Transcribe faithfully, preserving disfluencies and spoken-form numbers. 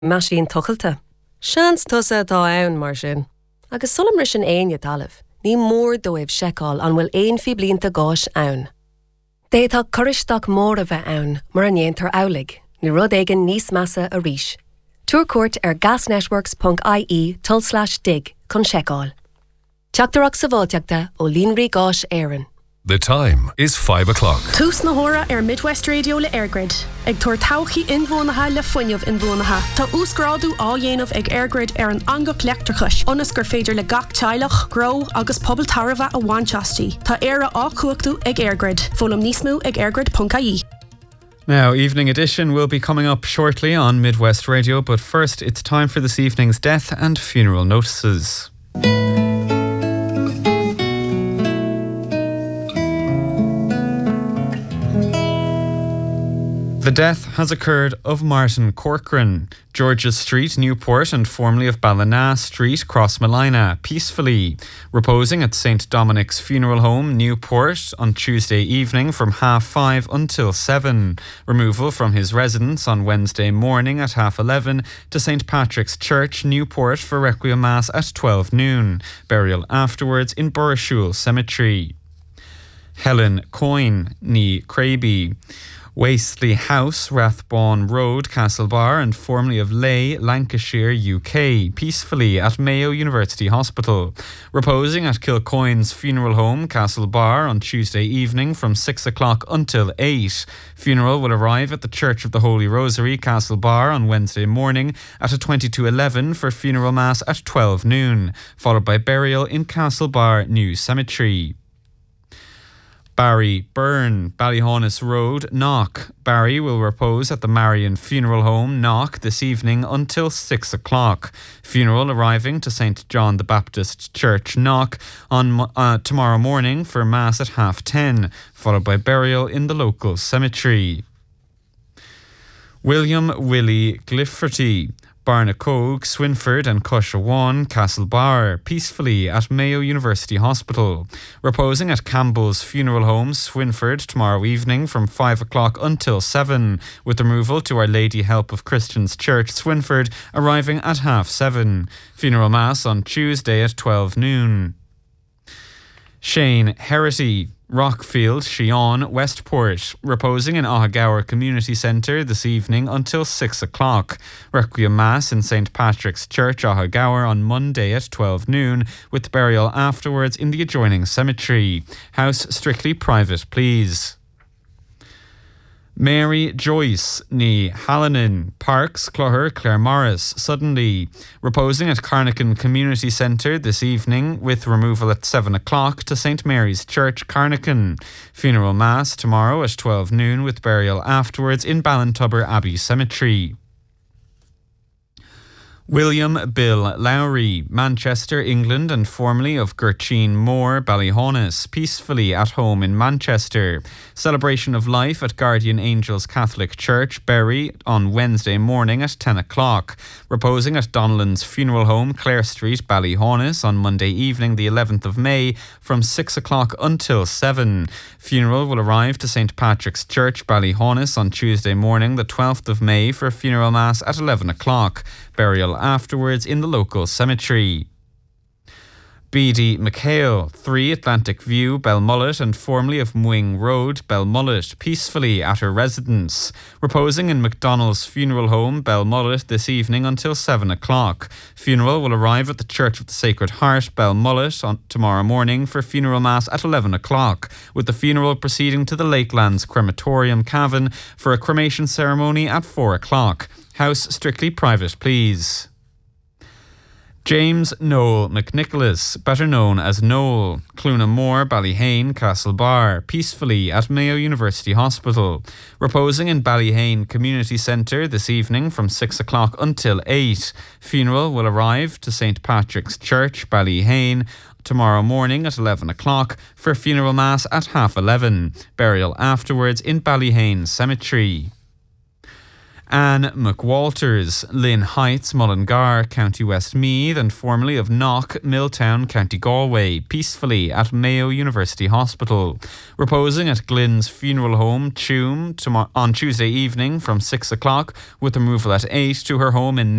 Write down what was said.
Maisín tuchailte. Seans tusa dá ann mar sin. Agus sulam ris an aine talamh. Ní mór dóibh seicáil an bhfuil éon fi blianta gáis ann. Détá coristeach mór a bheith ann mar an éontar aulig, ní rud éigen níos massa a ríis. Túrcuairt ar gasnetworks dot I E tull slash dig chun seicáil. Teachtarach sa bháteachta ó Línrí gáis éireann. The time is five o'clock. Tús na hóra ar Midwest Radio le Airgrid. Ag tuair tauchaí inbhuanaithe le foiineamh inbhuanaithe. Tá úsgráadú á dhéanamh ag Airgrid ar an angach leachtrachais. Ionas gur féidir le gach teilech, gro agus pobl tarbha a bhainteastí. Tá éire á cuachtú ag Airgrid. Fólam níos mú ag airgrid dot I E. Now, Evening Edition will be coming up shortly on Midwest Radio, but first it's time for this evening's death and funeral notices. The death has occurred of Martin Corcoran, George's Street, Newport, and formerly of Ballina Street, Crossmolina, peacefully, reposing at Saint Dominic's Funeral Home, Newport, on Tuesday evening from half five until seven. Removal from his residence on Wednesday morning at half eleven to Saint Patrick's Church, Newport, for Requiem Mass at twelve noon. Burial afterwards in Burrishoole Cemetery. Helen Coyne, ní Craby. Wastley House, Rathbone Road, Castlebar, and formerly of Leigh, Lancashire, U K, peacefully at Mayo University Hospital. Reposing at Kilcoyne's Funeral Home, Castlebar, on Tuesday evening from six o'clock until eight. Funeral will arrive at the Church of the Holy Rosary, Castlebar, on Wednesday morning at a twenty-two eleven for funeral mass at twelve noon, followed by burial in Castlebar New Cemetery. Barry Byrne, Ballyhaunis Road, Knock. Barry will repose at the Marion Funeral Home, Knock, this evening until six o'clock. Funeral arriving to Saint John the Baptist Church, Knock, on uh, tomorrow morning for Mass at half ten, followed by burial in the local cemetery. William Willie Glifferty, Barnacoag, Swinford and Cushawan, Castlebar, peacefully at Mayo University Hospital. Reposing at Campbell's Funeral Home, Swinford, tomorrow evening from five o'clock until seven, with removal to Our Lady Help of Christians Church, Swinford, arriving at half seven. Funeral Mass on Tuesday at twelve noon. Shane Herity, Rockfield, Shion, Westport, reposing in Ahagower Community Centre this evening until six o'clock. Requiem Mass in Saint Patrick's Church, Ahagower, on Monday at twelve noon, with burial afterwards in the adjoining cemetery. House strictly private, please. Mary Joyce, ní Hallinan, Parks, Clogher, Claremorris, suddenly, reposing at Carnacan Community Centre this evening with removal at seven o'clock to Saint Mary's Church, Carnacan. Funeral Mass tomorrow at twelve noon with burial afterwards in Ballintubber Abbey Cemetery. William Bill Lowry, Manchester, England, and formerly of Gurcheen Moor, Ballyhaunis, peacefully at home in Manchester. Celebration of life at Guardian Angels Catholic Church, Bury, on Wednesday morning at ten o'clock. Reposing at Donnellan's Funeral Home, Clare Street, Ballyhaunis, on Monday evening, the eleventh of May, from six o'clock until seven. Funeral will arrive to Saint Patrick's Church, Ballyhaunis, on Tuesday morning, the twelfth of May, for funeral mass at eleven o'clock. Burial afterwards in the local cemetery. Beatty McHale, three Atlantic View, Belmullet, and formerly of Mwing Road, Belmullet, peacefully at her residence. Reposing in McDonnell's Funeral Home, Belmullet, this evening until seven o'clock. Funeral will arrive at the Church of the Sacred Heart, Belmullet, on tomorrow morning for funeral mass at eleven o'clock, with the funeral proceeding to the Lakelands Crematorium, Cavan, for a cremation ceremony at four o'clock. House strictly private, please. James Noel McNicholas, better known as Noel, Clunamore, Ballyhane, Castlebar, peacefully at Mayo University Hospital. Reposing in Ballyhane Community Centre this evening from six o'clock until eight. Funeral will arrive to Saint Patrick's Church, Ballyhane, tomorrow morning at eleven o'clock for funeral mass at half eleven. Burial afterwards in Ballyhane Cemetery. Anne McWalters, Lynn Heights, Mullingar, County Westmeath, and formerly of Knock, Milltown, County Galway, peacefully at Mayo University Hospital. Reposing at Glyn's Funeral Home, Tuam, on Tuesday evening from six o'clock, with removal at eight to her home in